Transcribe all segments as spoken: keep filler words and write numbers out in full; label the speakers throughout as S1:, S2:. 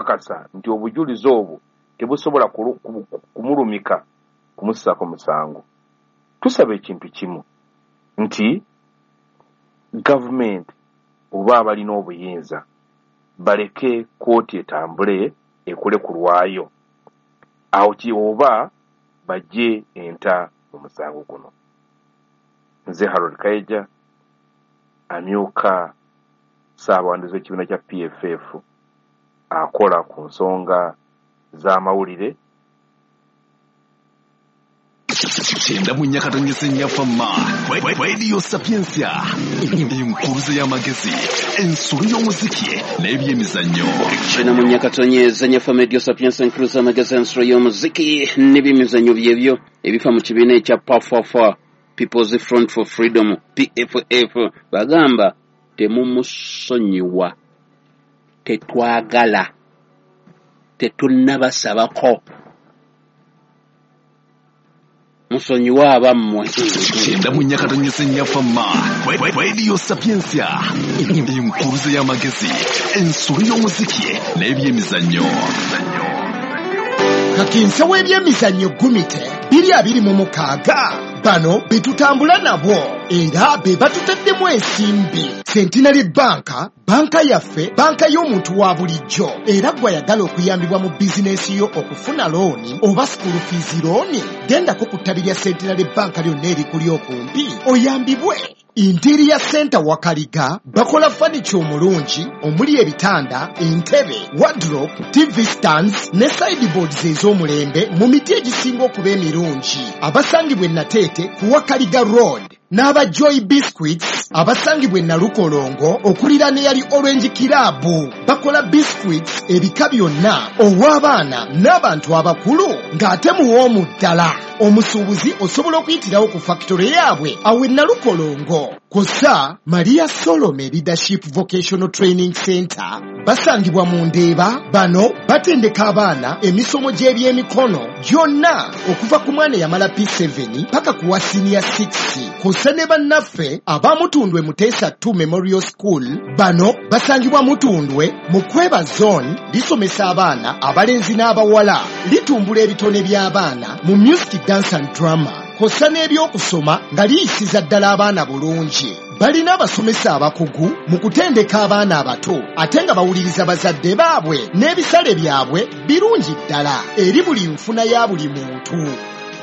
S1: okukakasa nti obujulizi obwo tebusobola kumulumika kumusako musango. Tusaba ekintu kimu nti government oba abalina obuyinza baleke kooti etambule ekole ku lwayo, awo ki oba bajje enta mu musango guno. Nze Harold Kaija amyuka ssaabawandiisi w'ekibiina kya P F F akola ku nsonga z'amawulire.
S2: Chenda munyakatonyesa ennyafamma Radio Sapiensia enkuluze y'amagezi ensolo y'omuziki n'ebyemizannyo.
S3: Chenda munyakatonyesa ennyafamma Radio Sapiensia enkuluze y'amagezi ensolo y'omuziki n'ebyemizannyo byebyo ebifa mu kibiina ekya P F F, People's Front for Freedom, P F F. Bagamba temumusonyiwa, tetwagala, tetunnabasabako musonyiwa abammwe.
S2: Chenda munyakatonyesa ennyafamma Radio Sapiensia enkuluze y'amagezi ensolo y'omuziki n'ebyemizannyo.
S4: Kakinsa w'ebyemizannyo gumite biri abiri mu mukaaga bano betutambula nabo era be batutaddemu ensimbi. Centenary Banka, banka yaffe, banka y'omuntu wa bulijjo. Era gwayagala okuyambibwa mu bizinesi yo okufuna looni oba school fees looni, gendako ku ttabi lya Centenary Banka lyonna erikuli okumpi oyambibwe. Interior Center Wakaliga bakola furniture omulungi omuli ebitanda, entebe, wardrobe, T V stands ne sideboards ez'omulembe mu miti egisinga okuba emirungi. Abasangibwe Nateete ku Wakaliga Road. N'aba Joy Biscuits abasangibwe Nalukolongo okulira ne yali Orange Kirabu. Bakola biscuits ebika byonna ow'abaana n'abantu abakulu ng'ate muwoomu ddala. Omusuubuzi osobola okuyitirawo ku factory yaabwe awe Nalukolongo. Kosa Maria Solomon Leadership Vocational Training Center basangibwa mu Ndeeba. Bano batendeka abaana emisomo gy'ebyemikono gyonna okuva ku mwana yamala P seven paka ku wa senior six. Kosa ne bannaffe abamutundwe Muteesa two Memorial School. Bano basangibwa Mutundwe mu Kweba Zone, lisomesa abaana abalenzi n'abawala, litumbula ebitone by'abaana mu music, dance and drama. Kosa n'ebyokusoma nga liyisiza ddala abaana bulungi. Balina abasomesa abakugu mu kutendeka abaana abato ate nga bawuliriza bazadde baabwe n'ebisale byabwe birungi ddala eri buli nfuna ya buli muntu.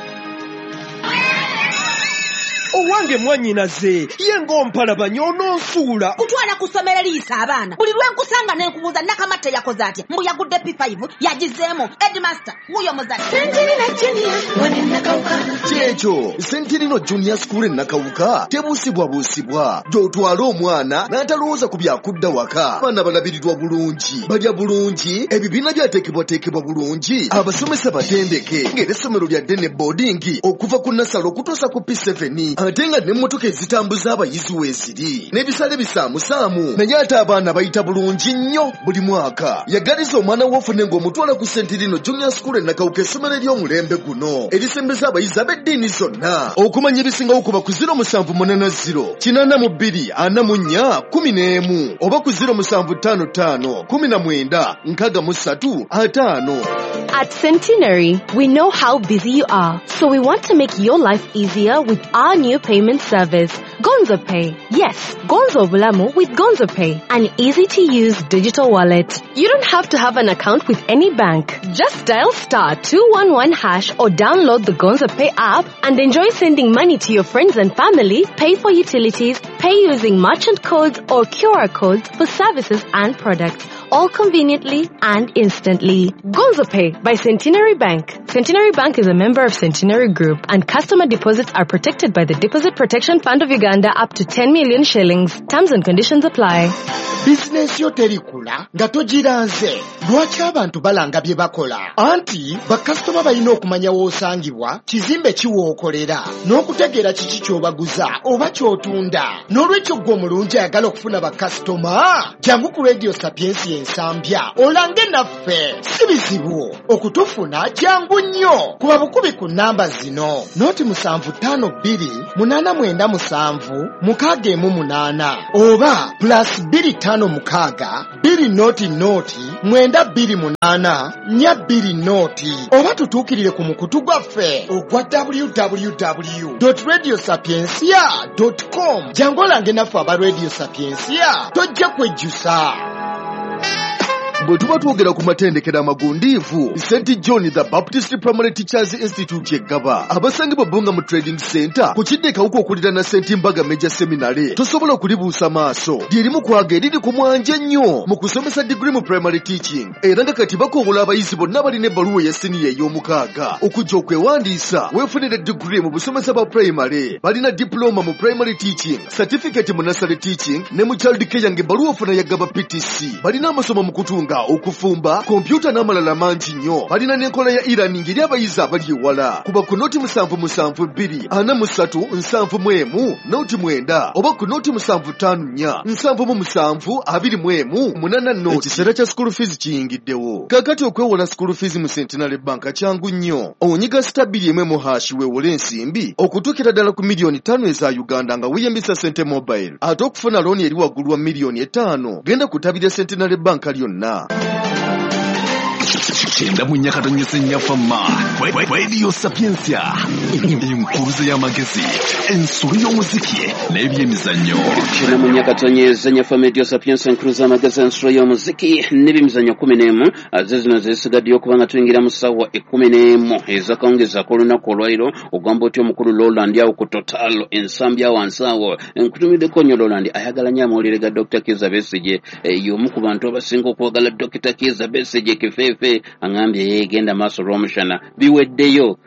S5: Owange mwanyinaze ye ng'ompalabanya ononsuula
S6: kutwala kusomera liisa abaana buli lwenkusanga n'enkubuuza Nakamate yakoze atya mbu yagudde P five yagizeemu headmaster wuyo muzadde Centenary Junior wane Nakawuka
S7: kyekyo Centenary Junior School e Nakawuka tebusibwabuusibwa gy'otwala omwana n'atalowooza ku byakudda waka. Abaana balabirirwa bulungi, balya bulungi, ebibiina byateekebwateekebwa bulungi, abasomesa batendeke ng'era essomero lya ddene boarding okuva ku nasalo okutuusa ku P seven. Ate nga n'emmotoka ezitambuza abayizi weeziri n'ebisale bisaamusaamu, naye ate abaana bayita bulungi nnyo buli mwaka. Yagaliza omwana w'ofune ng'omutwala ku Centenary Junior School e Nakawuka essomero ery'omulembe guno erisembeza abayizi ab'eddiini zonna. Okumanya ebisingawo kuba ku zero musanvu munaana zero kinaana mu bbiri ana mu nnya kumi n'emu oba ku zero musanvu ttaano ttaano kumi na mwenda nkaaga mu ssatu ataano.
S8: At Centenary, we know how busy you are, so we want to make your life easier with our new payment service, Gonzo Pay. Yes, Gonzo Bulamu with Gonzo Pay, an easy-to-use digital wallet. You don't have to have an account with any bank. Just dial star two one one hash or download the Gonzo Pay app and enjoy sending money to your friends and family, pay for utilities, pay using merchant codes or Q R codes for services and products, all conveniently and instantly. Gonzo Pay by Centenary Bank. Centenary Bank is a member of Centenary Group, and customer deposits are protected by the Deposit Protection Fund of Uganda up to ten million shillings. Terms and conditions apply.
S4: Business yo terikula nga togiranze. Lwaki abantu balanga bye bakola? Anti bakasitoma balina okumanya w'osangibwa, kizimbe kiwookolera, n'okutegeera kiki ky'obaguza oba ky'otunda. N'olwekyo ggwe omulungi ayagala okufuna bakasitoma, jangu ku Radio Sapiensia ensambya olange naffe. Si bizibu okutufuna, jangu nnyo kuba bukubi ku nnamba zino noti musanvu ttaano bbiri munaana mwenda musanvu mukaaga emu munaana oba plus bbiri ttaano mukaaga bbiri noti noti mwenda bbiri munaana nnya bbiri noti oba tutuukirire ku mukutu gwaffe ogwa w w w dot radio sapiensia dot com jangu olange naffe aba radio sapiensia tojja kwejjusa.
S7: bwe tuba twogera ku matendekero amagundiivu Saint John the Baptist Primary Teachers Institute eggaba abasangibwa Bunga mu Trading Center ku kiddekawuko okulira na Saint Mbaga Major Seminary tosobola okulibuusa maaso lyerimu kwaga eriri ku mwanje nnyo mu kusomesa degree mu primary teaching era nga kati bakobola abayizi bonna balina ebbaluwa ya siniya ey'omukaaga okujja okwewandiisa weefunire degree mu busomesa bwa primary balina diploma mu primary teaching certificate mu nursery teaching ne mu child care ng'ebbaluwa ofuna yaggaba P T C balina amasomo mu kutunga okufumba kompyuta n'amalala mangi nnyo balina n'enkola ya e-learning eri abayizi abali ewala kuba ku noti musanvu musanvu bbiri ana mu ssatu nsanvu mu emu noti mwenda oba ku noti musanvu ttaano nnya nsanvu mu musanvu abiri mu emu munaana noti ekiseera kya school fees kiyingiddewo kaakati okwewola school fees mu Centenary Bank kyangu nnyo onyiga stabili emu mu hashi weewole ensimbi okutuukira ddala ku miliyoni ttaano eza Uganda nga weeyambisa Sente Mobile ate okufuna looni eri waggulu wa miliyoni etaano genda ku ttabi lya Centenary Bank lyonna.
S2: Chenda munyakatonyesa nyafama Radio Sapiensia enkuruze y'amagezi ensuru y'omuziki n'ebyemizannyo.
S3: Chenda munyakatonyesa nyafama Radio Sapiensia enkuruze y'amagezi ensuru y'omuziki n'ebyemizannyo kumi n'emu aze zino zisigadde okubanga tuyingira mu ssaawa ekkumi n'emu ez'akawungeza ak'olunaku olwaliro ogamba otyo omukulu Roland awo ku Total ensambi awo wansi awo enkutumiddeko nnyo Roland ayagala nnyo amawulire ga Doctor Kizza Besigye y'omu ku bantu abasinga okwagala Doctor Kizza Besigye kifeefe angambye yegenda maaso lw'omushana biweddeyo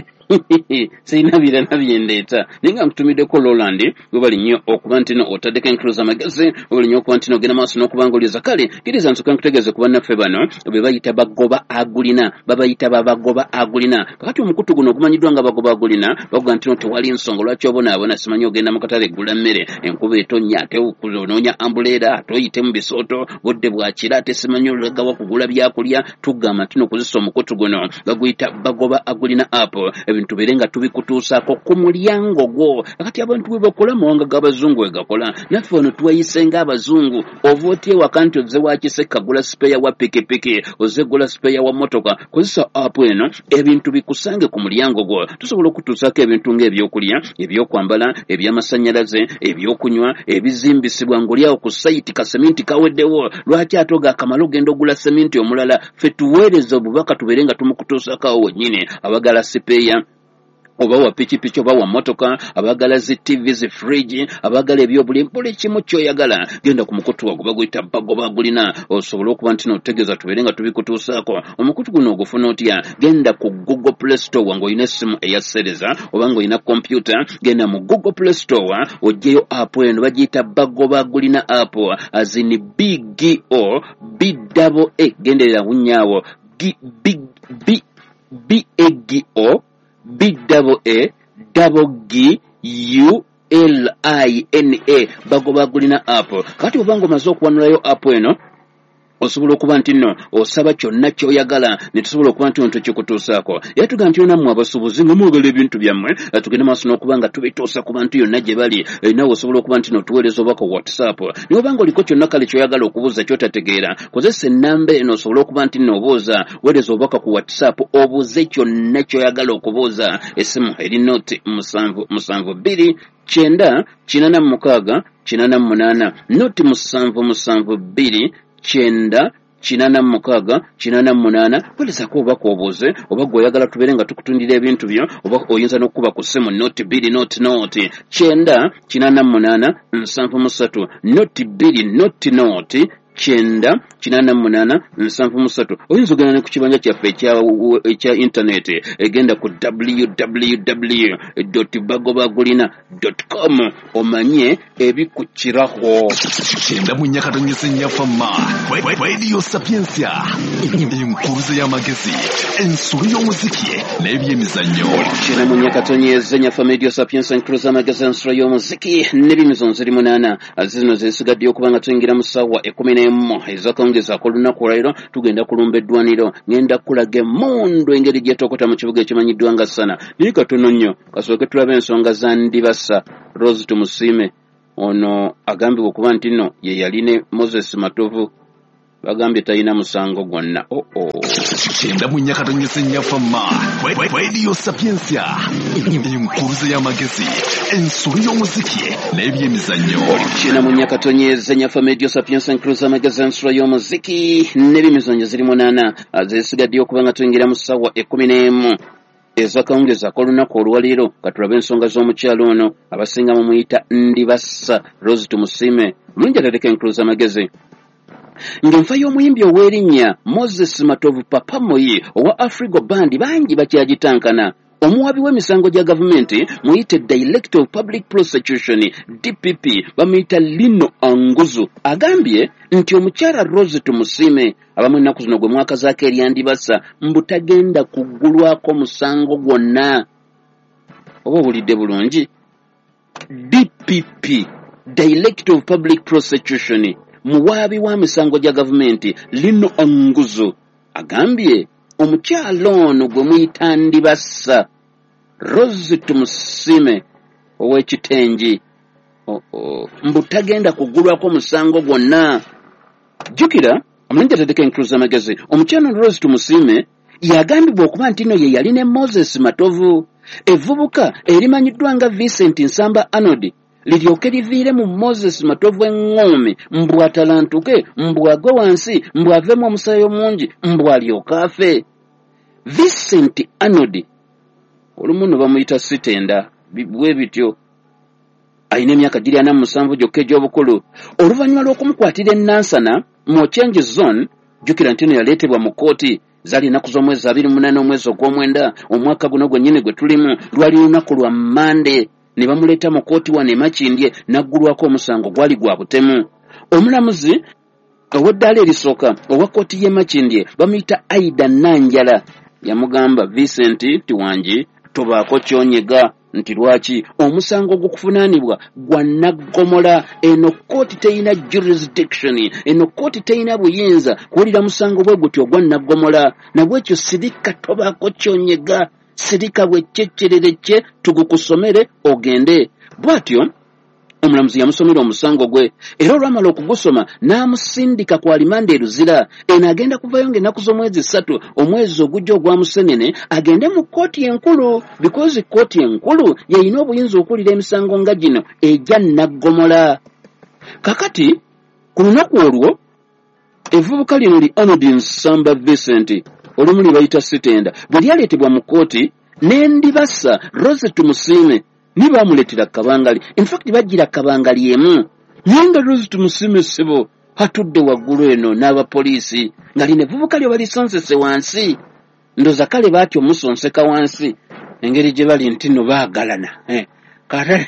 S3: sirina birana byendeeta naye nga nkutumiddeko Roland we bali nnyo okuba nti no otaddeko enkuluza amagezi we bali nnyo okuba nti no ogenda maaso n'okubanguliriza kale kkiriza nsooka nkutegeeze ku bannaffe bano be bayita bagoba agulina babayita babagoba agulina kakati omukutu guno ogumanyiddwa nga bagoba agulina bavuga nti no tewali nsonga lwaki obonaabona simanyi ogenda mu katale gula mmere enkuba etonnya ate onoonya ambuleera ate oyite mu bisooto budde bwakira ate simanyi olagawa kugula byakulya tugamba nti no okuzisa omukutu guno baguyita bagoba agulina app ebintu birenga tubikutuusaako ku mulyango gwo akati abantu bwe bakola mawanga g'abazungu we gakola naffe wano tweyisenga abazungu ova otya ewaka nti ozze wakise kagula sipeya wa pikipiki ozze gula sipeya wa motoka kozesa app eno ebintu bikusange ku mulyango gwo tusobola okutuusaako ebintu ng'ebyokulya ebyokwambala ebyamasannyalaze ebyokunywa ebizimbisibwa ng'oli awo ku sayiti kaseminti kaweddewo lwaki ate ogaakamala ogenda ogula seminti omulala ffe tuweereza obubaka tubeere nga tumukutuusaako awo wennyini abagala sipeya oba wa pikipiki oba wa motoka abagala zi T V zi fridge abagala ebyobuli buli kimu kyoyagala genda ku mukutu wago baguyita bagoba agulina osobola okuba nti n'otegeeza tubeere nga tubikutuusaako omukutu guno ogufuna otya genda ku Google Play Store nga olina essimu eya sereza oba nga olina kompyuta genda mu Google Play Store oggyeyo app eno bagiyita bagoba agulina app azini B G O B A A genderera wunyaawo B B B A G O B double A double G U L I N A bagoba agulina app kati obanga omaze okuwanulayo app eno osobola okuba nti nno osaba kyonna kyoyagala ne tusobola okuba nti nto kikutuusaako era tuga nti yonammwe abasuubuzi nga mwagala ebintu byammwe tugende maaso n'okuba nga tubituusa ku bantu yonna gye bali nawe osobola okuba nti no tuweereza obaka WhatsApp naye obanga oliko kyonna kale kyoyagala okubuuza kyotategeera kozesa ennamba eno osobola okuba nti nno obuuza weereza obubaka ku WhatsApp obuuze kyonna kyoyagala okubuuza essimu eri noti musanvu musanvu bbiri kyenda kinaana mu mukaaga kinaana mu munaana noti musanvu musanvu bbiri kyenda kinaana mu mukaaga kinaana mu munaana weerezako obubaka obuuze oba gweoyagala tubeere nga tukutundira ebintu byo oba oyinza n'okuba ku ssimu noti bbiri noti noti kyenda kinaana mu munaana nsanvu mu ssatu noti bbiri noti noti kyenda kinaana mu munaana nsanvu mu ssatu oyinza ogenda ne ku kibanja kyaffe ekya intaneti egenda ku w w w dot bagoba agulina dot com omanye ebikukiraho.
S2: Chenda munyakatonyesa nyafama Radio Sapiensia enkuruze y'amagezi ensuru y'omuziki n'ebyemizannyo.
S3: Chenda munyakatonyesa nyafama Radio Sapiensia enkuruze y'amagezi ensuru y'omuziki n'ebyemizannyo ziri munaana zino zisigadde okuba nga tuyingira mu ssaawa ekkumi n'emu ez'akawungeza ak'olunaku olwaleero tugenda kulumba eddwaniro ngenda kulaga emmundu engeri gyetokota mu kibuga ekimanyiddwa nga Sana. Naye katono nnyo kasooke tulabe ensonga za Ndibasa. Rose Tumusiime ono agambibwa okuba nti nno ye yali ne Moses Matovu bagambye talina musango gwonna. oh oh
S2: Kyenda mu nyakatonyesa nnyafamma Radio Sapiensia enkuluze y'amagezi ensolo y'omuziki n'ebyemizannyo.
S3: Kina mu nyakatonyesa nnyafamma Radio Sapiensia enkuluze y'amagezi ensolo y'omuziki n'ebyemizannyo ziri munaana zeesigadde okuba nga tuyingira mu ssaawa ekkumi n'emu ez'akawungeza ak'olunaku olwaleero. Katulabe ensonga z'omukyalo ono abasinga mu muyita Ndibasa Rose Tumusiime. Mulungi atateka enkuluze y'amagezi ng'enfa y'omuyimbi ow'erinnya Moses Matovu Papa Moyi owa Afrigo Band bangi bakyagitankana. Omuwabi w'emisango gya gavumenti muyite Director of Public Prosecution D P P bamuyita Lino Anguzu agambye nti omukyala Rose Tumusiime abamu ennaku zino gwe mwaka zaako eri Ndibasa mbu tagenda kuggulwako musango gwonna. Oba owulidde bulungi? D P P Director of Public Prosecution muwabi wa misango gya gavumenti Lino Anguzu agambye omukyalo ono gwe muyita Ndibasa Rose Tumusiime ow'ekitengi oh oh mbu tagenda kuggulwako musango gwonna. Jjukira amulenge atateka enkuluze y'amagezi omukyalo Rose Tumusiime yagambibwa okuba nti nno ye yali ne Moses Matovu evvubuka erimanyiddwa nga Vincent Nsamba Arnold liryoke liviire mu Moses Matovu eŋŋoomi mbw atalantuke mbw agwe wansi mbw avemu omusaayi omungi mbw alyoke afe. Vincent Arnold olumu no bamuyita Sitenda bwe bityo alina emyaka giri ana mu musanvu gyokka egy'obukulu. Oluvannyuma lw'okumukwatira ennansana mu Change Zone jjukira nti no yaleetebwa mu kkooti zaali ennaku z'omwezi abiri mu munaana omwezi ogw'omwenda omwaka guno gwennyini gwe tulimu. Lwali lunaku lwa Mande ne bamuleeta mu kkooti wano e Makindye n'aggulwako omusango gwali gwa butemu. Omulamuzi ow'eddaala erisooka owa kkooti y'e Makindye bamuyita Aida Nanjala yamugamba Vincent Tiwangi tobaako kyonyega nti lwaki omusango gw'okuvunaanibwa gwa naggomola. Eno kkooti teyina jurisdiction, eno kkooti teyina buyinza kuwulira musango bwe gutyo ogwa naggomola. Nabwekyo sirika tobaako kyonyega, sirika bwekyekkerere kye tugukusomere ogende. Bw'atyo omulamuzi yamusomera omusango gwe era olwamala okugusoma n'amusindika ku alimanda eruzira. Eno agenda kuvayo ng'ennaku z'omwezi ssatu omwezi ogujja ogwa Musenene agende mu kkooti enkulu because kkooti enkulu yeyina obuyinza okuwulira emisango nga gino ejja naggomola. Kakati ku lunaku olwo evvubuka lino li Arnold Nsamba Vincent olumu lye bayita Sitenda bwe lyaleetebwa mu kkooti ne Ndibasa Rose Tumusiime ni bamuletera kabangali. In fact bajira kabangali emu nyanga Rose Tumusiime sibo hatudde waggulu eno n'abapoliisi nga line vubuka lyo balisonsese wansi ndoza kale batyo musonseka wansi engeri gye bali nti no baagalana eh kata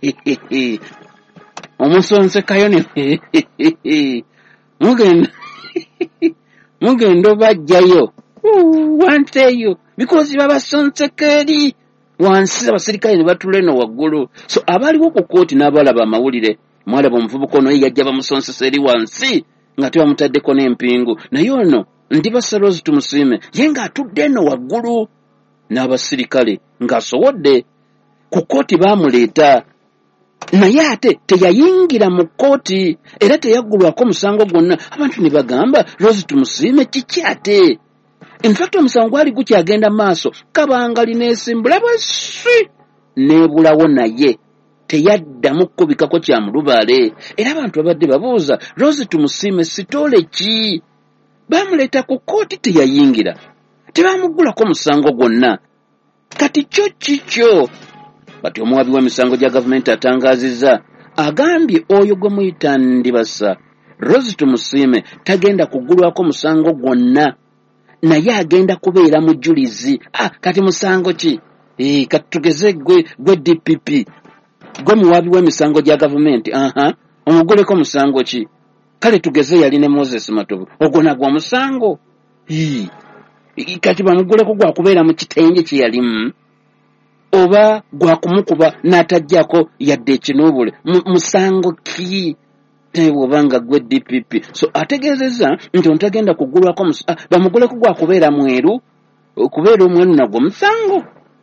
S3: omusonsekayo ne mugenda mugenda bajjayo wanteyo because baba sonsekeri wansi abasirikale ne batula eno waggulu. So abaliwo ku kkooti n'abalaba amawulire mwalaba omuvubuka ono yajja bamusonsesa eri wansi nga tebamutaddeko n'empingu. Naye ono Ndibasa Rose Tumusiime ye ng'atudde eno waggulu n'abasirikale ng'asowodde ku kkooti baamuleeta. Naye ate teyayingira mu kkooti era teyaggulwako musango gwonna. Abantu ne bagamba Rose Tumusiime kiki ate? In fact omusango gwali gukyagenda maaso kabangali n'esimbula bwesi nebulawo naye teyaddamu kkubikako kya mulubaale. Era abantu babadde babuuza Rose Tumusiime sitoole ki? Baamuleeta ku kkooti teyayingira, tebamuggulako musango gwonna. Kati kyo kikyo bati omuwabi w'emisango gya gavumenti atangaazizza agambye oyo gwe muyita Ndibasa Rose Tumusiime tagenda kuggulwako musango gwonna naye agenda kubeera mujulizi. Ah, kati musango ki? Eh, kati tugeze gwe gwe D P P gwe muwabi w'emisango gya gavumenti. Aha, omuguleko musango ki? Kale tugeze yali ne Moses Matovu ogwo nagwo musango. Ii, kati bamuguleko gwa kubeera mu kitenje kye yalimu oba gwa kumukuba n'atajjako yadde ekinoobule musango ki? ate bw'obanga gwe D P P. So ategeezezza nti ontagenda kugulwako ah, bamuguleko gwa kubeera mweru, okubeera omweru nagwo musango.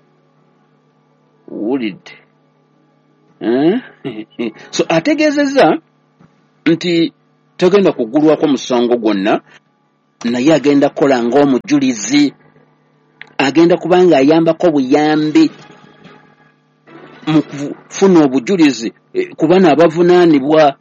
S3: Wulidde. Eh? So ategeezezza nti tagenda kugulwako musango gwonna, naye agenda kukola ng'omujulizi, agenda kubanga ayambako buyambi mu kufuna obujulizi ku bana abavunaanibwa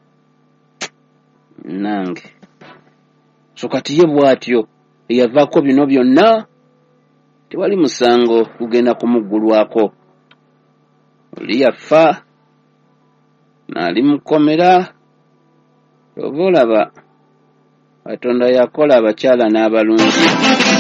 S3: nange. So kati ye bw'atyo eyavaako bino byonna tewali musango gugenda kumuggulwako. Oli yafa n'ali mukomera. Oba olaba Katonda yakola abakyala n'abalungi.